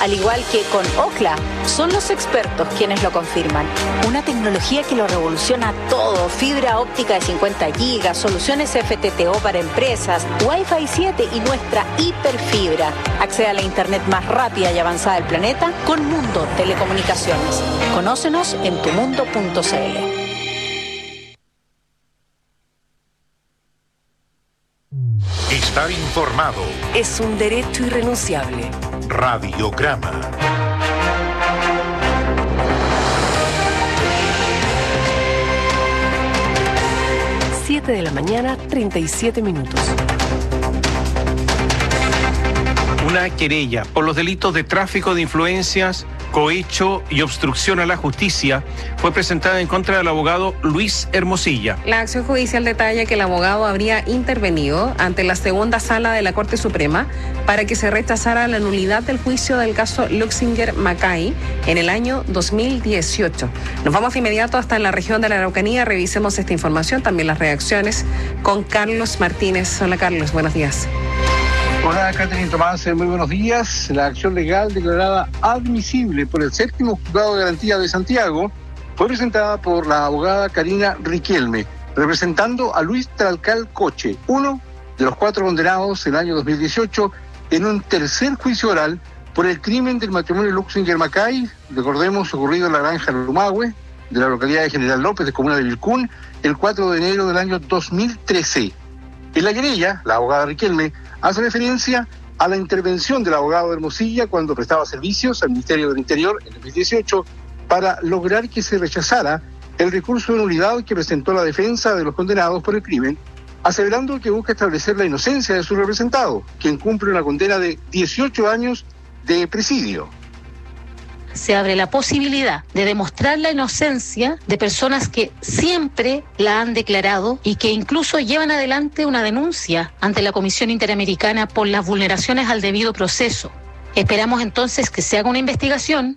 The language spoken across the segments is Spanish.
Al igual que con Ookla, son los expertos quienes lo confirman. Una tecnología que lo revoluciona todo: fibra óptica de 50 gigas, soluciones FTTO para empresas, Wi-Fi 7 y nuestra hiperfibra. Accede a la internet más rápida y avanzada del planeta con Mundo Telecomunicaciones. Conócenos en tumundo.cl. Estar informado es un derecho irrenunciable. Radiograma. Siete de la mañana, 37 minutos. Una querella por los delitos de tráfico de influencias, cohecho y obstrucción a la justicia fue presentada en contra del abogado Luis Hermosilla. La acción judicial detalla que el abogado habría intervenido ante la segunda sala de la Corte Suprema para que se rechazara la nulidad del juicio del caso Luxinger Macay en el año 2018. Nos vamos de inmediato hasta la región de la Araucanía. Revisemos esta información, también las reacciones con Carlos Martínez. Hola Carlos, buenos días. Hola, Catherine Tomás, muy buenos días. La acción legal declarada admisible por el séptimo juzgado de garantía de Santiago fue presentada por la abogada Karina Riquelme, representando a Luis Tralcal Coche, uno de los 4 condenados en el año 2018 en un tercer juicio oral por el crimen del matrimonio Luxinger Macay, recordemos, ocurrido en la granja Lumahue, de la localidad de General López, de comuna de Vilcún, el 4 de enero del año 2013. En la querella, la abogada Riquelme hace referencia a la intervención del abogado Hermosilla cuando prestaba servicios al Ministerio del Interior en 2018 para lograr que se rechazara el recurso de nulidad que presentó la defensa de los condenados por el crimen, aseverando que busca establecer la inocencia de su representado, quien cumple una condena de 18 años de presidio. Se abre la posibilidad de demostrar la inocencia de personas que siempre la han declarado y que incluso llevan adelante una denuncia ante la Comisión Interamericana por las vulneraciones al debido proceso. Esperamos entonces que se haga una investigación.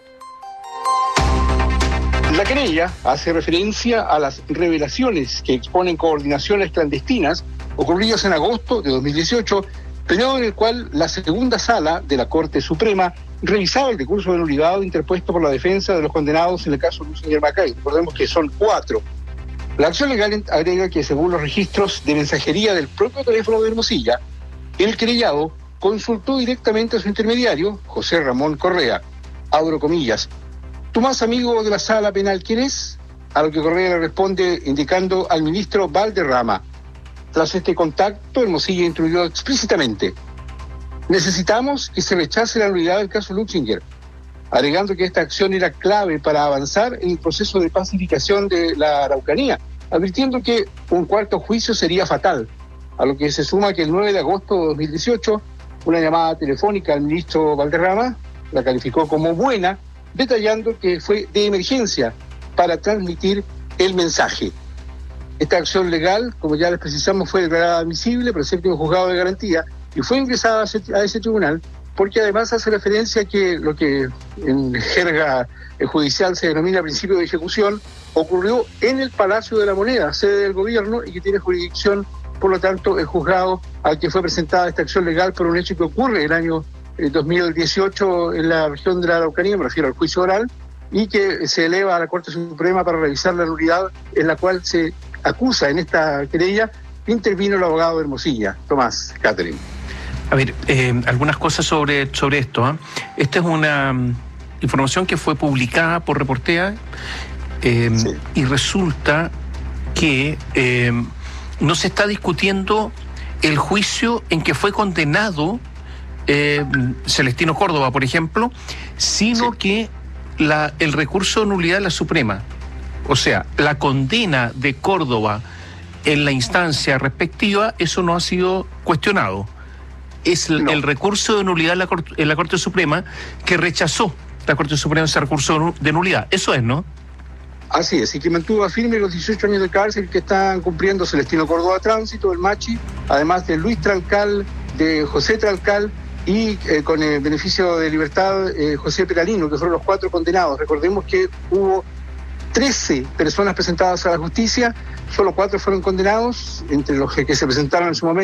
La querella hace referencia a las revelaciones que exponen coordinaciones clandestinas ocurridas en agosto de 2018, periodo en el cual la segunda sala de la Corte Suprema revisaba el recurso de nulidad interpuesto por la defensa de los condenados en el caso Luxinger Macay. Recordemos que son 4. La acción legal agrega que, según los registros de mensajería del propio teléfono de Hermosilla, el querellado consultó directamente a su intermediario, José Ramón Correa. Abro comillas. ¿Tu más amigo de la sala penal quién es? A lo que Correa le responde indicando al ministro Valderrama. Tras este contacto, Hermosilla instruyó explícitamente: necesitamos que se rechace la nulidad del caso Luxinger, alegando que esta acción era clave para avanzar en el proceso de pacificación de la Araucanía, advirtiendo que un cuarto juicio sería fatal, a lo que se suma que el 9 de agosto de 2018, una llamada telefónica al ministro Valderrama la calificó como buena, detallando que fue de emergencia para transmitir el mensaje. Esta acción legal, como ya les precisamos, fue declarada admisible por el séptimo juzgado de garantía y fue ingresada a ese tribunal porque además hace referencia a que lo que en jerga judicial se denomina principio de ejecución ocurrió en el Palacio de la Moneda, sede del gobierno, y que tiene jurisdicción, por lo tanto, el juzgado al que fue presentada esta acción legal por un hecho que ocurre en el año 2018 en la región de la Araucanía, me refiero al juicio oral, y que se eleva a la Corte Suprema para revisar la nulidad en la cual se acusa en esta querella intervino el abogado Hermosilla. Tomás, Catherine. A ver, algunas cosas sobre esto, ¿eh? Esta es una información que fue publicada por Reportea sí. Y resulta que no se está discutiendo el juicio en que fue condenado Celestino Córdoba, por ejemplo, sino sí. Que el recurso de nulidad de la Suprema, o sea, la condena de Córdoba en la instancia respectiva, eso no ha sido cuestionado. Es el recurso de nulidad en la Corte Suprema que rechazó la Corte Suprema ese recurso de nulidad. Eso es, ¿no? Así es, y que mantuvo firme los 18 años de cárcel que están cumpliendo Celestino Córdoba Tránsito, el Machi, además de Luis Tralcal, de José Tralcal y con el beneficio de libertad José Peralino, que fueron los 4 condenados. Recordemos que hubo 13 personas presentadas a la justicia, solo 4 fueron condenados, entre los que se presentaron en su momento.